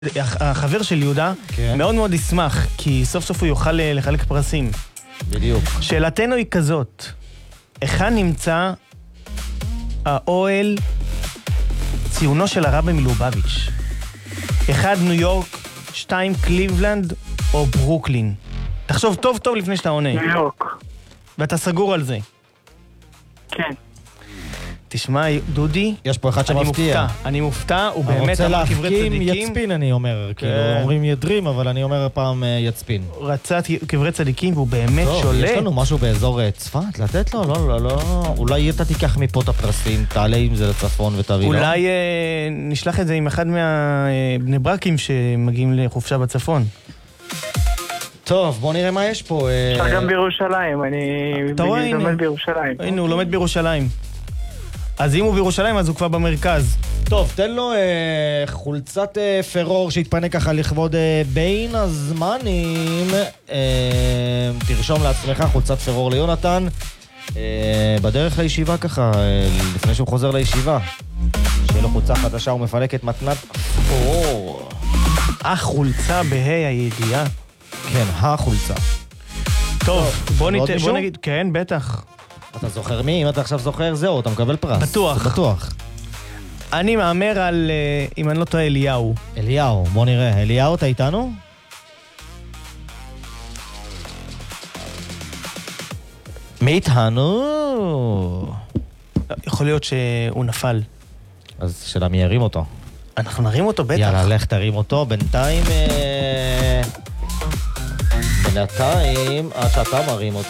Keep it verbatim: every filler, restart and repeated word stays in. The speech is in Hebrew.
החבר של יהודה כן. מאוד מאוד ישמח, כי סוף סוף הוא יוכל לחלק פרסים. בדיוק. שאלתנו היא כזאת, היכן נמצא האוהל ציונו של הרבי מלובביץ'? אחד ניו יורק, שתיים קליבלנד או ברוקלין? תחשוב טוב טוב לפני שאתה עונה. ניו יורק. ואתה סגור על זה. כן. תשמע, דודי, יש פה אחד שמפתיע. אני מופתע, הוא באמת רוצה אמר קברי להחכים צדיקים. יצפין, אני אומר. כאילו, אומרים ידרים, אבל אני אומר פעם יצפין. רצה קברי צדיקים, והוא באמת שולט. יש לנו משהו באזור צפת, לתת לו? לא, לא, לא. אולי אתה תיקח מפה את הפרסים, תעלה עם זה לצפון ותביא לו. אולי נשלח את זה עם אחד מהבני ברקים שמגיעים לחופשה בצפון. טוב, בוא נראה מה יש פה. אפשר גם בירושלים, אני לומד בירושלים. הנה, הוא לומד בירושלים. אז אם הוא בירושלים, אז הוא כבר במרכז. טוב, תן לו אה, חולצת אה, פרור שהתפנה ככה לכבוד אה, בין הזמנים. אה, תרשום לעצמך חולצת פרור ליונתן. אה, בדרך לישיבה ככה, אה, לפני שהוא חוזר לישיבה. שיהיה לו חולצה חדשה ומפלקת מתנת פרור. החולצה בהי הידיעה. כן, החולצה. טוב, בוא, נת... בוא נגיד, כן, בטח. אתה זוכר מי? אם אתה עכשיו זוכר, זהו, אתה מקבל פרס. בטוח. בטוח. אני מאמר על, אם אני לא טועה, אליהו. אליהו, בוא נראה. אליהו, אתה איתנו? מי איתנו? יכול להיות שהוא נפל. אז שאלה מי ירים אותו? אנחנו נרים אותו בטח. יאללה, לך תרים אותו. בינתיים... בינתיים, עד שאתה מרים אותו.